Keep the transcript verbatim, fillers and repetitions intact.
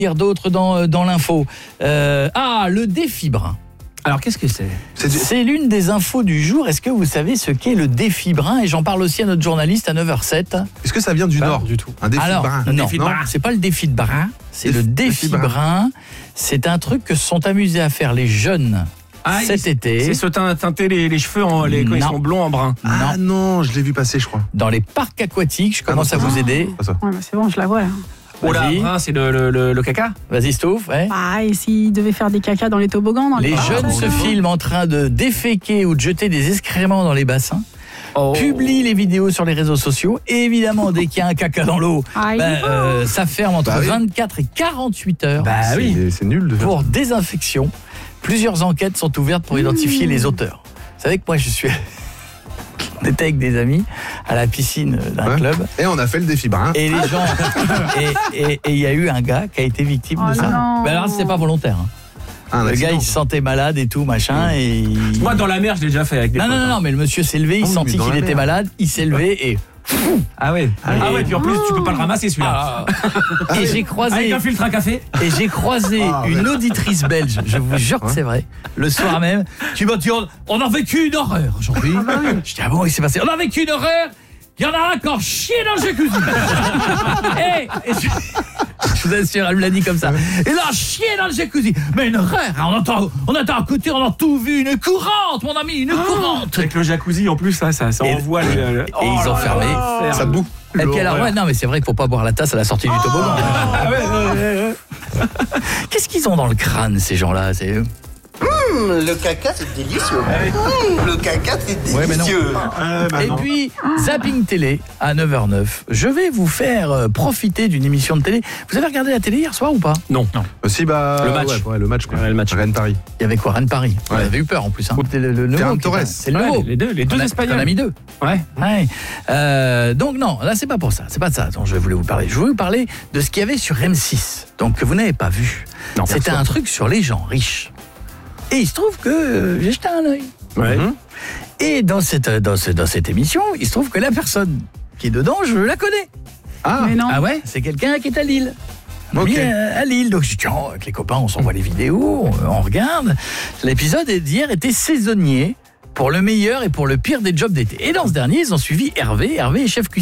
Dire d'autres dans, dans l'info. Euh, ah, le défi brun. Alors, qu'est-ce que c'est ? C'est, du... c'est l'une des infos du jour. Est-ce que vous savez ce qu'est le défi brun ? Et j'en parle aussi à notre journaliste à neuf heures zéro sept. Est-ce que ça vient du Pas Nord du tout. Un défi Alors, brun non, défi non, brun. c'est pas le défi de brun. C'est Défi- le défi, défi brun. brun. C'est un truc que se sont amusés à faire les jeunes Ah, cet il- été. C'est se teint- teinter les, les cheveux en, les, quand ils Non. sont blonds en brun. Ah non, je l'ai vu passer, je crois. Dans les parcs aquatiques, je commence Ah non, à vous aider. Pas ça. Ouais, bah c'est bon, je la vois là. Oh là, Vas-y. brun, c'est le, le, le, le caca. Vas-y, Stouff. Ouais. Ah, et s'ils devaient faire des cacas dans les toboggans dans Les les jeunes Ah, se ouais. filment en train de déféquer ou de jeter des excréments dans les bassins, Oh. publient les vidéos sur les réseaux sociaux, et évidemment, dès qu'il y a un caca dans l'eau, Ah, il ben, est euh, ça ferme entre Bah oui. vingt-quatre et quarante-huit heures. Bah C'est- oui. C'est nul de faire Pour désinfection, plusieurs enquêtes sont ouvertes pour identifier les auteurs. Vous savez que moi, je suis... On était avec des amis à la piscine d'un Ouais. club, ça. Et on a fait le défi brun. et les gens... Et et- et il y a eu un gars qui a été victime Oh de ça. non. Mais alors, c'était pas volontaire. hein. Ah, un Le accident. gars, il se sentait malade et tout, machin, et... il- Moi, dans la mer, je l'ai déjà fait avec des Non, non, potes, non, hein. non, mais le monsieur s'est levé, il Ah oui, sentit mais dans qu'il la était mer. malade, il s'est levé et... Ah ouais. Ah, Ah et- ouais, puis en plus, tu peux pas le ramasser celui-là. Ah, et j'ai croisé... Avec un filtre à café. Et j'ai croisé Ah, une ouais. auditrice belge, je vous jure que c'est vrai, le soir même, qui m'a dit on- on a vécu une horreur aujourd'hui. Je dis ah bon, il s'est passé. On a vécu une horreur. Il y en a un qui a chié dans le jacuzzi. et, et je, je vous assure, elle me l'a dit comme ça. Et là, chié dans le jacuzzi. Mais une horreur. On entend, on entend à côté, on a tout vu, une courante, mon ami, une courante. Avec le jacuzzi en plus, ça, ça, ça Et- envoie le. le- et ils ont fermé. Ça boue. Et puis alors, ouais, non, mais c'est vrai qu'il faut pas boire la tasse à la sortie du toboggan. Ah ouais, ouais, ouais, ouais. Qu'est-ce qu'ils ont dans le crâne, ces gens-là? C'est eux. Mmh, le caca, c'est délicieux. Mmh, le caca, c'est Ouais, mais non. délicieux. Ah, bah Et non. puis, Zapping Télé, à neuf heures neuf. Je vais vous faire euh, profiter d'une émission de télé. Vous avez regardé la télé hier soir ou pas? Non. Non. Aussi, bah. Le match. Ouais, ouais, le match, quoi. Ouais, le match. Rennes-Paris. Il y avait quoi? Rennes-Paris. On Ouais. avait eu peur en plus. Hein. C'était le, le nouveau. Ferran qui était- Torres. C'est le Ouais, nouveau. les deux, les deux On a- Espagnols. On a mis deux. Ouais. Ouais. Euh, donc non, là c'est pas pour ça. C'est pas de ça dont je voulais vous parler. Je voulais vous parler de ce qu'il y avait sur M six. Donc que vous n'avez pas vu. Non, C'était perso. un truc sur les gens riches. Et il se trouve que euh, j'ai jeté un œil. Ouais. Mhm. Et dans cette, dans, ce- dans cette émission, il se trouve que la personne qui est dedans, je la connais. Ah, Mais non. Ah ouais, c'est quelqu'un qui est à Lille. Ok. Lui, euh, à Lille. Donc je dis, tiens, avec les copains, on s'envoie les vidéos, on, on regarde. L'épisode d'hier était saisonnier pour le meilleur et pour le pire des jobs d'été. Et dans ce dernier, ils ont suivi Hervé. Hervé est chef cuisinier.